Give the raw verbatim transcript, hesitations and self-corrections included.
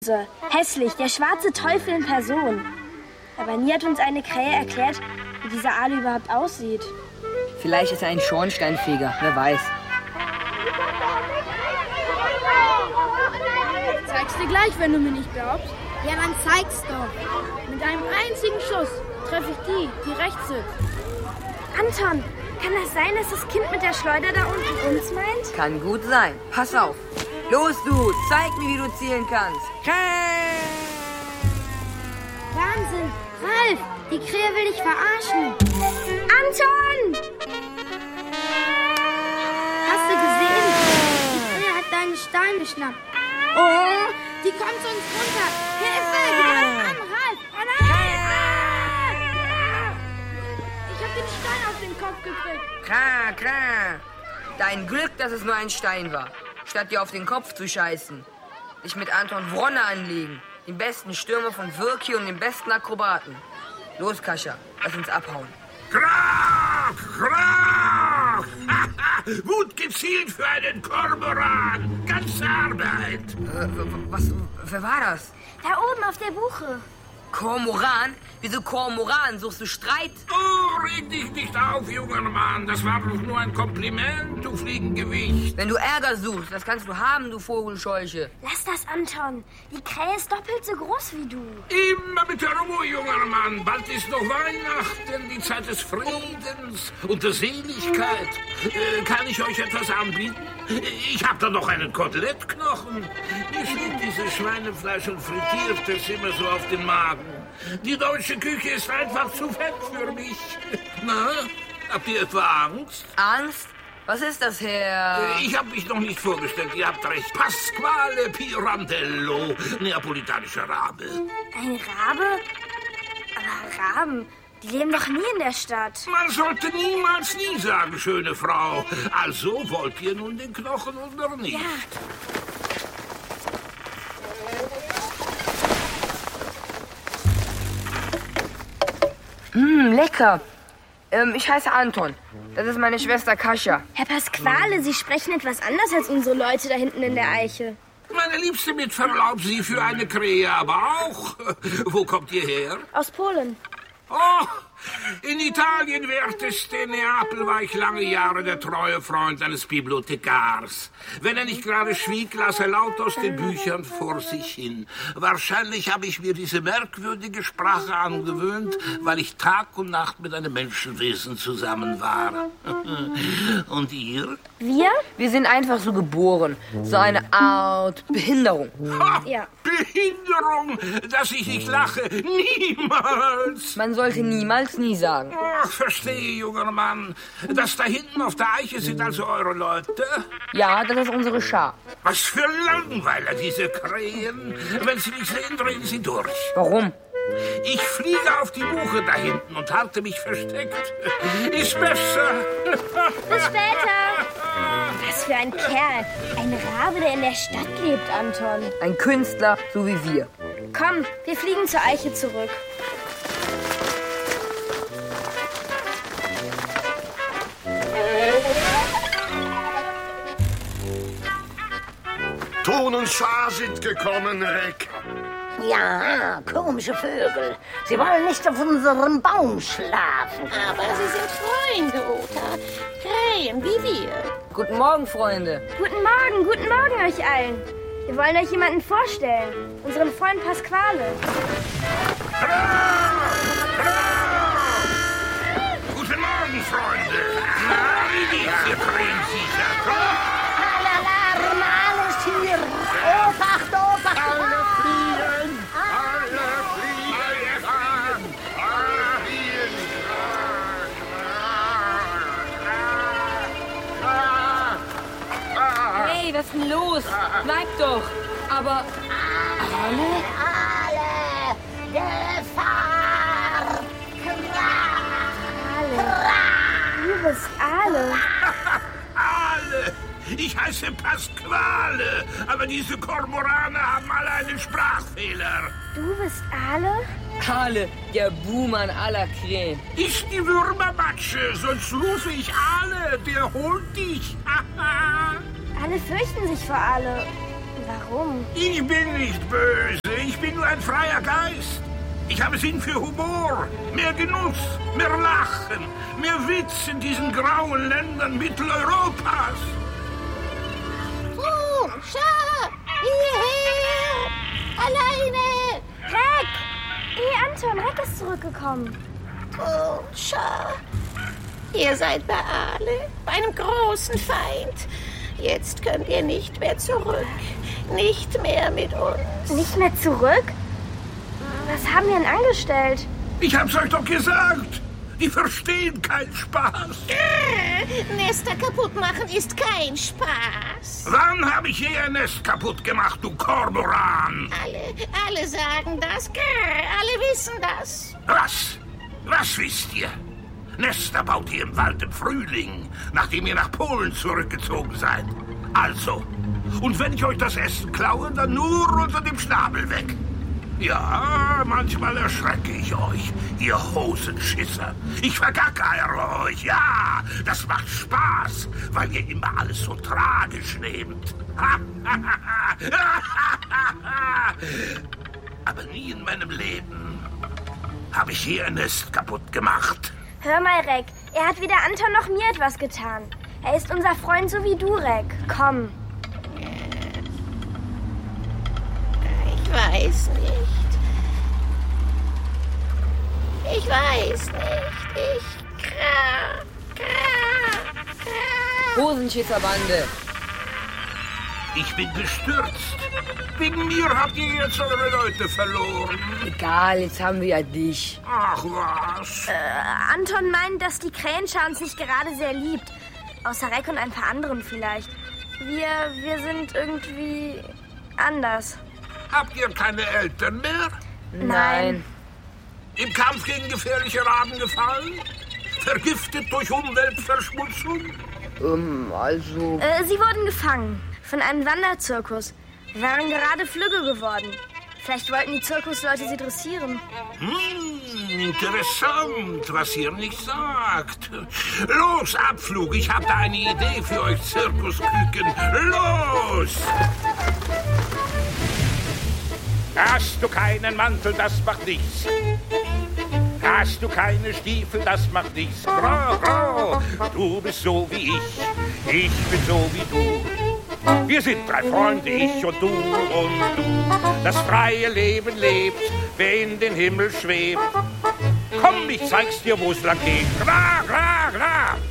Hässlich, der schwarze Teufel in Person. Aber nie hat uns eine Krähe erklärt, wie dieser Aale überhaupt aussieht. Vielleicht ist er ein Schornsteinfeger, wer weiß. Ich zeig's dir gleich, wenn du mir nicht glaubst. Ja, dann zeig's doch. Mit einem einzigen Schuss treffe ich die, die rechts sitzt. Anton, kann das sein, dass das Kind mit der Schleuder da unten uns meint? Kann gut sein. Pass auf. Los, du, zeig mir, wie du zielen kannst. Wahnsinn! Ralf, die Krähe will dich verarschen. Anton! Hast du gesehen? Die Krähe hat deinen Stein geschnappt. Oh, die kommt zu uns runter. Hilfe! Greif an, Ralf! Oh nein! Ich hab den Stein auf den Kopf gekriegt. Kra, kra. Dein Glück, dass es nur ein Stein war. Statt dir auf den Kopf zu scheißen. Dich mit Anton Wronne anlegen. Den besten Stürmer von Würki und den besten Akrobaten. Los, Kascha, lass uns abhauen. Krach! Krach! Gut gezielt für einen Kormoran. Ganze Arbeit. Äh, was, wer war das? Da oben auf der Buche. Kormoran? Wieso Kormoran? Suchst du Streit? Oh, reg dich nicht auf, junger Mann. Das war doch nur ein Kompliment, du Fliegengewicht. Wenn du Ärger suchst, das kannst du haben, du Vogelscheuche. Lass das, Anton. Die Krähe ist doppelt so groß wie du. Immer mit der Ruhe, junger Mann. Bald ist noch Weihnachten, die Zeit des Friedens und der Seligkeit. Äh, kann ich euch etwas anbieten? Ich hab da noch einen Kotelettknochen. Mir schlägt dieses Schweinefleisch und Frittiertes immer so auf den Magen. Die deutsche Küche ist einfach zu fett für mich. Na, habt ihr etwa Angst? Angst? Was ist das, Herr? Ich habe mich noch nicht vorgestellt, ihr habt recht. Pasquale Pirandello, neapolitanischer Rabe. Ein Rabe? Aber Raben, die leben doch nie in der Stadt. Man sollte niemals nie sagen, schöne Frau. Also wollt ihr nun den Knochen oder nicht? Ja. Hm, lecker. Ähm, ich heiße Anton. Das ist meine Schwester Kascha. Herr Pasquale, Sie sprechen etwas anders als unsere Leute da hinten in der Eiche. Meine Liebste, mit Verlaub, Sie für eine Krähe, aber auch. Wo kommt ihr her? Aus Polen. Oh, in Italien, werteste Neapel, war ich lange Jahre der treue Freund eines Bibliothekars. Wenn er nicht gerade schwieg, las er laut aus den Büchern vor sich hin. Wahrscheinlich habe ich mir diese merkwürdige Sprache angewöhnt, weil ich Tag und Nacht mit einem Menschenwesen zusammen war. Und ihr? Wir? Wir sind einfach so geboren. So eine Art Behinderung. Ha, Ja. Behinderung, dass ich nicht lache. Niemals. Man sollte niemals nie sagen. Ach, verstehe, junger Mann. Das da hinten auf der Eiche sind also eure Leute? Ja, das ist unsere Schar. Was für Langweiler, diese Krähen. Wenn sie mich sehen, drehen sie durch. Warum? Ich fliege auf die Buche da hinten und halte mich versteckt. Ist besser. Bis später. Was für ein Kerl. Ein Rabe, der in der Stadt lebt, Anton. Ein Künstler, so wie wir. Komm, wir fliegen zur Eiche zurück. Ton und Schar sind gekommen, Reck. Ja, komische Vögel. Sie wollen nicht auf unserem Baum schlafen. Aber sie sind Freunde, Ota. Krähen wie wir. Guten Morgen, Freunde. Guten Morgen, guten Morgen euch allen. Wir wollen euch jemanden vorstellen. Unseren Freund Pasquale. Guten Morgen, Freunde. Wie geht's, ihr Krähensiecher? Alarm, alles hier. Obacht, Obacht. Alle fliegen! Alle fliegen! Alle fliegen! Hey, was ist denn los? Bleib doch. Aber... Alle, alle. Gefahr. Du bist Aale. Alle. Ich heiße Pasquale, aber diese Kormorane haben alle einen Sprachfehler. Du bist Aale? Aale, der Buhmann aller Krähen. Ist die Würmermatsche, sonst rufe ich Aale, der holt dich. Alle fürchten sich vor Aale. Warum? Ich bin nicht böse, ich bin nur ein freier Geist. Ich habe Sinn für Humor, mehr Genuss, mehr Lachen, mehr Witz in diesen grauen Ländern Mitteleuropas. Schau, hierher! Alleine! Reck! Hey, Anton, Reck ist zurückgekommen. Oh, schau. Ihr seid bei Ale, bei einem großen Feind. Jetzt könnt ihr nicht mehr zurück. Nicht mehr mit uns. Nicht mehr zurück? Was haben wir denn angestellt? Ich hab's euch doch gesagt. Die verstehen keinen Spaß. Grrr, Nester kaputt machen ist kein Spaß. Wann habe ich je ein Nest kaputt gemacht, du Kormoran? Alle, alle sagen das. Grrr, alle wissen das. Was? Was wisst ihr? Nester baut ihr im Wald im Frühling, nachdem ihr nach Polen zurückgezogen seid. Also, und wenn ich euch das Essen klaue, dann nur unter dem Schnabel weg. Ja, manchmal erschrecke ich euch, ihr Hosenschisser. Ich vergackeiere euch, ja, das macht Spaß, weil ihr immer alles so tragisch nehmt. Aber nie in meinem Leben habe ich je ein Nest kaputt gemacht. Hör mal, Reck, er hat weder Anton noch mir etwas getan. Er ist unser Freund, so wie du, Reck. Komm. Ich weiß nicht. Ich weiß nicht. Ich krah, krah, krah. Hosenschisserbande. Ich bin bestürzt. Wegen mir habt ihr jetzt eure Leute verloren. Egal, jetzt haben wir ja dich. Ach was. Äh, Anton meint, dass die Krähenschar uns nicht gerade sehr liebt. Außer Reck und ein paar anderen vielleicht. Wir, wir sind irgendwie anders. Habt ihr keine Eltern mehr? Nein. Im Kampf gegen gefährliche Raben gefallen? Vergiftet durch Umweltverschmutzung? Ähm, also... Äh, sie wurden gefangen. Von einem Wanderzirkus. Wir waren gerade flügge geworden. Vielleicht wollten die Zirkusleute sie dressieren. Hm, interessant, was ihr nicht sagt. Los, Abflug, ich habe da eine Idee für euch Zirkusküken. Los! Hast du keinen Mantel, das macht nichts. Hast du keine Stiefel, das macht nichts. Grau, grau, du bist so wie ich, ich bin so wie du. Wir sind drei Freunde, ich und du und du. Das freie Leben lebt, wer in den Himmel schwebt. Komm, ich zeig's dir, wo's lang geht. Gra, gra, gra.